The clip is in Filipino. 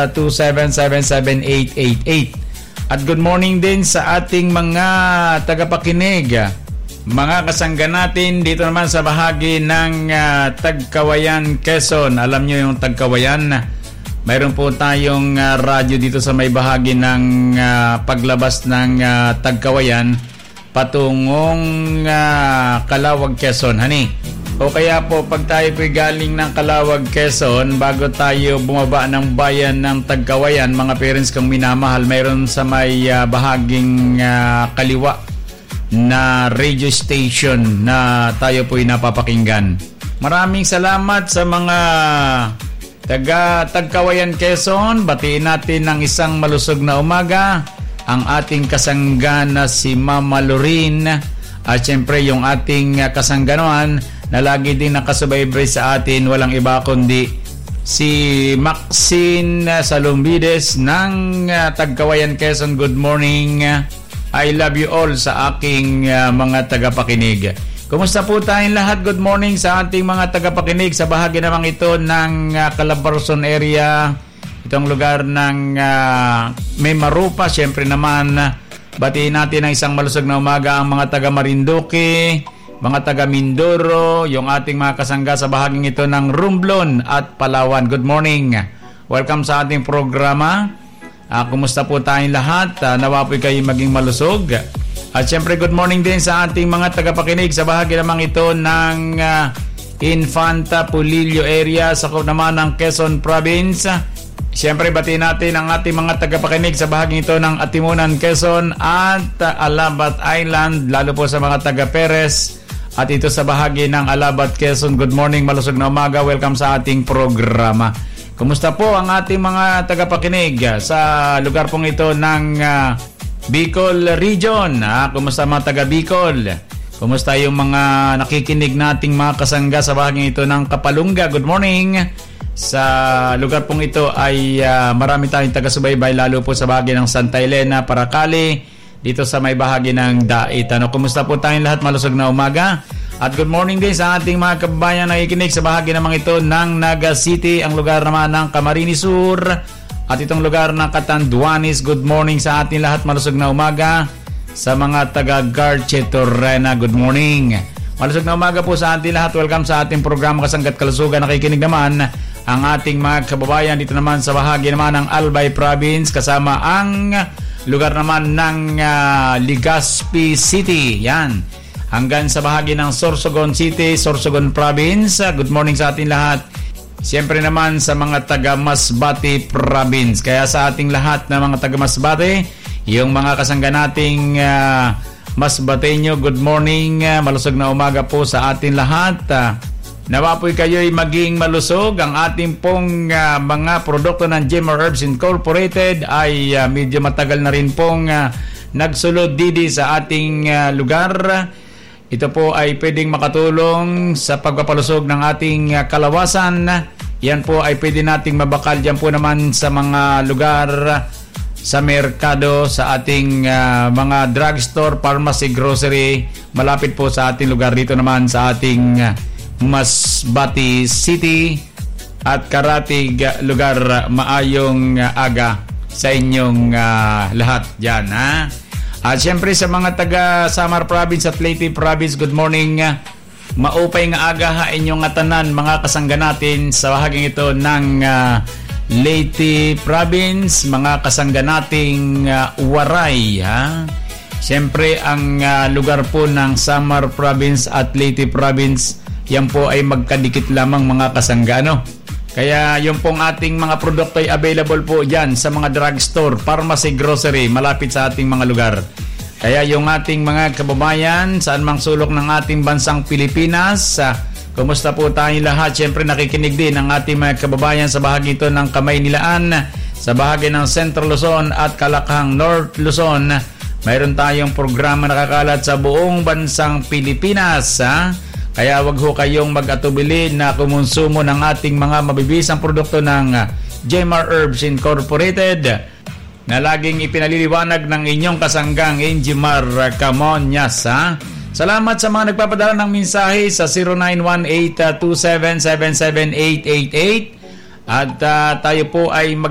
0917-777-888. At good morning din sa ating mga tagapakinig, mga kasangga natin dito naman sa bahagi ng Tagkawayan, Quezon. Alam nyo yung Tagkawayan, mayroon po tayong radyo dito sa may bahagi ng paglabas ng Tagkawayan patungong Calawag, Quezon, honey. O kaya po, pag tayo po galing ng Calawag, Quezon, bago tayo bumaba ng bayan ng Tagkawayan, mga parents kong minamahal, mayroon sa may bahaging kaliwa na radio station na tayo po'y napapakinggan. Maraming salamat sa mga taga Tagkawayan, Quezon. Batiin natin ng isang malusog na umaga ang ating kasangga na si Mama Lorin at syempre yung ating kasangganuan na lagi din nakasubaybay sa atin, walang iba kundi si Maxine Salumbides ng Tagkawayan, Quezon. Good morning. I love you all sa aking mga tagapakinig. Kumusta po tayong lahat? Good morning sa ating mga tagapakinig sa bahagi naman ito ng Calabarzon area. Itong lugar ng Mimarupa. Siyempre naman, batiin natin ang isang malusog na umaga ang mga taga Marinduque, mga taga Mindoro, yung ating mga kasangga sa bahaging ito ng Romblon at Palawan. Good morning. Welcome sa ating programa. Kumusta po tayong lahat? Nawa po kayo maging malusog. At syempre good morning din sa ating mga tagapakinig sa bahagi naman ito ng Infanta Pulillo area sa naman ng Quezon Province. Syempre batiin natin ang ating mga tagapakinig sa bahaging ito ng Atimunan, Quezon at Alabat Island, lalo po sa mga taga Perez. At ito sa bahagi ng Alabat, Quezon. Good morning, malusog na umaga. Welcome sa ating programa. Kumusta po ang ating mga tagapakinig sa lugar pong ito ng Bicol Region? Kumusta mga taga Bicol? Kumusta yung mga nakikinig nating mga kasangga sa bahagi ito ng Kapalunga? Good morning. Sa lugar pong ito ay marami tayong taga-subaybay, lalo po sa bahagi ng Santa Elena, Paracali, dito sa may bahagi ng Dait. Kumusta po tayong lahat? Malusog na umaga. At good morning din sa ating mga kababayan na nakikinig sa bahagi naman ito ng Naga City, ang lugar naman ng Camarines Sur, at itong lugar ng Catanduanes. Good morning sa ating lahat. Malusog na umaga. Sa mga taga Garche Torrena, good morning. Malusog na umaga po sa ating lahat. Welcome sa ating programa Kasanggat Kalusugan. Nakikinig naman ang ating mga kababayan dito naman sa bahagi naman ng Albay Province, kasama ang lugar naman ng Legazpi City. Yan. Hanggang sa bahagi ng Sorsogon City, Sorsogon Province. Good morning sa ating lahat. Siyempre naman sa mga taga Masbate Province. Kaya sa ating lahat na mga taga Masbate, yung mga kasangga nating Masbateño, good morning. Malusog na umaga po sa ating lahat. Nawa po'y kayo'y maging malusog. Ang ating pong mga produkto ng Gemma Herbs Incorporated ay medyo matagal na rin pong nagsulod didi sa ating lugar. Ito po ay pwedeng makatulong sa pagpapalusog ng ating kalawasan. Yan po ay pwede nating mabakal dyan po naman sa mga lugar, sa merkado, sa ating mga drugstore, pharmacy, grocery. Malapit po sa ating lugar dito naman sa ating Masbate City at karatig lugar. Maayong aga sa inyong lahat dyan, ha? At syempre sa mga taga Samar Province at Leyte Province, good morning. Maupay nga aga ha inyong tanan mga kasangga natin sa bahaging ito ng Leyte Province, mga kasangga nating Waray, ha? Syempre ang lugar po ng Samar Province at Leyte Province, yan po ay magkadikit lamang mga kasangga, no? Kaya yung pong ating mga produkto ay available po dyan sa mga drugstore, pharmacy, grocery, malapit sa ating mga lugar. Kaya yung ating mga kababayan, saan mang sulok ng ating bansang Pilipinas, kumusta po tayong lahat? Siyempre nakikinig din ang ating mga kababayan sa bahagi ito ng Kamaynilaan, sa bahagi ng Central Luzon at Kalakhang North Luzon. Mayroon tayong programa nakakalat sa buong bansang Pilipinas, ha? Kaya wag ho kayong mag-atubili na kumonsumo ng ating mga mabibisang produkto ng Gemma Herbs Incorporated na laging ipinaliliwanag ng inyong kasanggang Enjimar Camonyas, ha? Salamat sa mga nagpapadala ng mensahe sa 0918-277-7888 at tayo po ay